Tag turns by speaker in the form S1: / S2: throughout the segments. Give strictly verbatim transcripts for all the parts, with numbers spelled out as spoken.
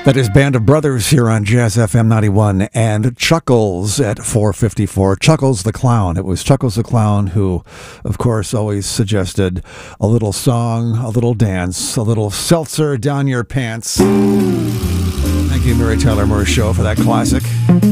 S1: That is Band of Brothers here on Jazz F M ninety-one and Chuckles at four fifty-four. Chuckles the Clown. It was Chuckles the Clown who, of course, always suggested a little song, a little dance, a little seltzer down your pants. Thank you, Mary Tyler Moore Show, for that classic.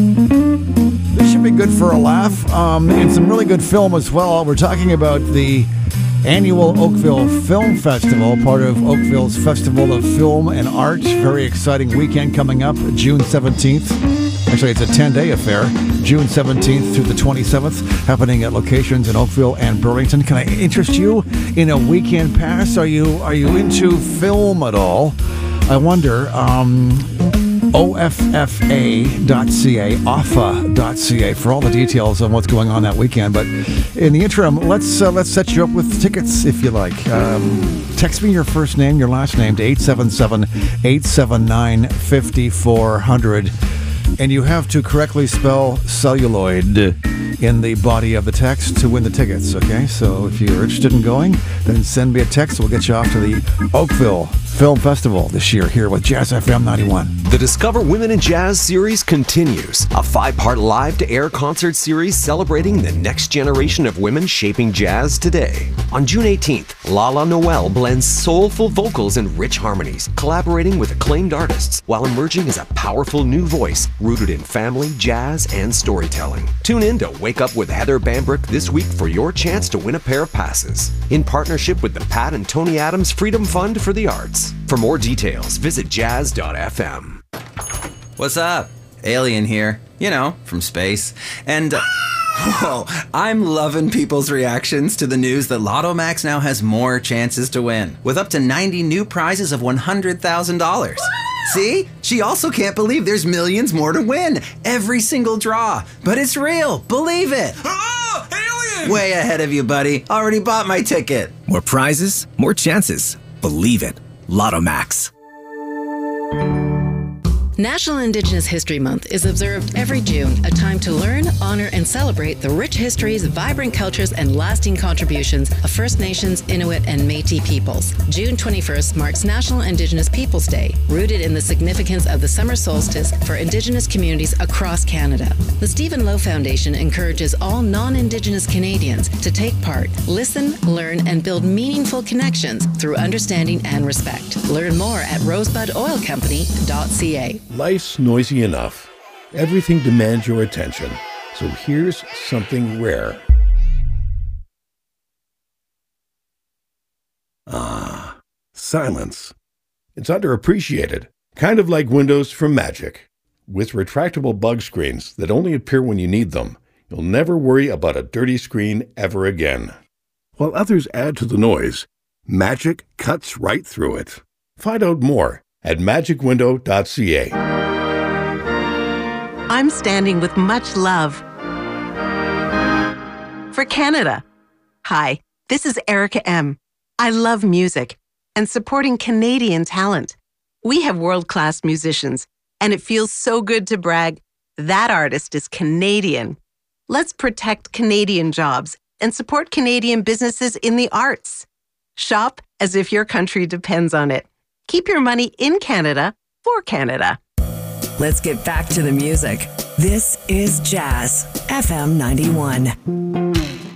S1: This should be good for a laugh, um, and some really good film as well. We're talking about the annual Oakville Film Festival, part of Oakville's Festival of Film and Art. Very exciting weekend coming up, June seventeenth. Actually, it's a ten-day affair, June seventeenth through the twenty-seventh, happening at locations in Oakville and Burlington. Can I interest you in a weekend pass? Are you are you into film at all? I wonder. Um, O F F A dot C A, O F F A dot C A for all the details on what's going on that weekend. But in the interim, let's uh, let's set you up with tickets if you like. Um, text me your first name, your last name to eight seven seven, eight seven nine, five four zero zero. And you have to correctly spell celluloid in the body of the text to win the tickets, okay? So if you're interested in going, then send me a text. We'll get you off to the Oakville Film Festival this year here with Jazz F M ninety-one.
S2: The Discover Women in Jazz series continues, a five-part live-to-air concert series celebrating the next generation of women shaping jazz today. On June eighteenth, Lala Noel blends soulful vocals and rich harmonies, collaborating with acclaimed artists while emerging as a powerful new voice rooted in family, jazz, and storytelling. Tune in to Wake Up with Heather Bambrick this week for your chance to win a pair of passes, in partnership with the Pat and Tony Adams Freedom Fund for the Arts. For more details, visit jazz dot f m.
S3: What's up? Alien here. You know, from space. And, uh, whoa, I'm loving people's reactions to the news that Lotto Max now has more chances to win, with up to ninety new prizes of one hundred thousand dollars. See? She also can't believe there's millions more to win. Every single draw. But it's real. Believe it.
S4: Oh, alien!
S3: Way ahead of you, buddy. Already bought my ticket.
S5: More prizes, more chances. Believe it. Lotto Max.
S6: National Indigenous History Month is observed every June, a time to learn, honor, and celebrate the rich histories, vibrant cultures, and lasting contributions of First Nations, Inuit, and Métis peoples. June twenty-first marks National Indigenous Peoples Day, rooted in the significance of the summer solstice for Indigenous communities across Canada. The Stephen Lowe Foundation encourages all non-Indigenous Canadians to take part, listen, learn, and build meaningful connections through understanding and respect. Learn more at rosebud oil company dot c a.
S7: Life's noisy enough. Everything demands your attention. So here's something rare. Ah, silence. It's underappreciated. Kind of like Windows from Magic. With retractable bug screens that only appear when you need them, you'll never worry about a dirty screen ever again. While others add to the noise, Magic cuts right through it. Find out more at magic window dot c a.
S8: I'm standing with much love for Canada. Hi, this is Erica M. I love music and supporting Canadian talent. We have world-class musicians, and it feels so good to brag, that artist is Canadian. Let's protect Canadian jobs and support Canadian businesses in the arts. Shop as if your country depends on it. Keep your money in Canada for Canada.
S9: Let's get back to the music. This is Jazz F M ninety-one.